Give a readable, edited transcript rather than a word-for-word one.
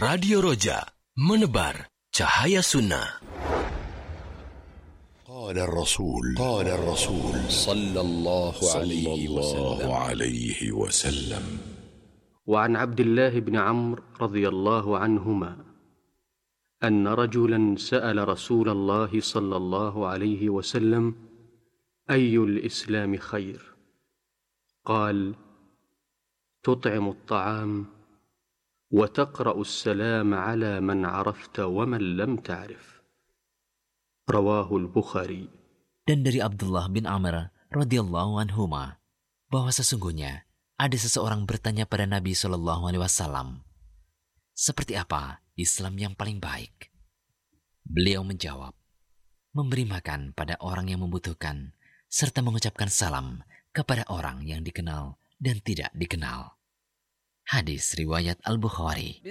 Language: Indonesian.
Radio Roja, menebar cahaya sunnah. قال الرسول صلى الله عليه وسلم وعن عبد الله بن عمرو رضي الله عنهما أن رجلا سأل رسول الله صلى الله عليه وسلم أي الإسلام خير؟ قال: تطعم الطعام وتقرأ السلام على من عرفت ومن لم تعرف. رواه البخاري. Dan dari Abdullah bin Amr radhiyallahu anhuma bahwa sesungguhnya ada seseorang bertanya pada Nabi SAW, seperti apa Islam yang paling baik? Beliau menjawab, memberi makan pada orang yang membutuhkan, serta mengucapkan salam kepada orang yang dikenal dan tidak dikenal. Hadis riwayat Al-Bukhari.